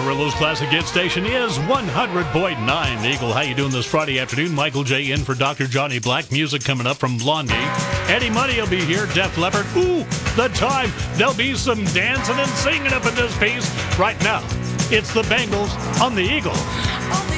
Amarillo's classic hit station is 100.9 Eagle. How you doing this Friday afternoon? Michael J. in for Dr. Johnny Black. Music coming up from Blondie. Eddie Money will be here. Def Leppard. Ooh, the time. There'll be some dancing and singing up in this piece. Right now, it's the Bengals on the Eagle. Oh,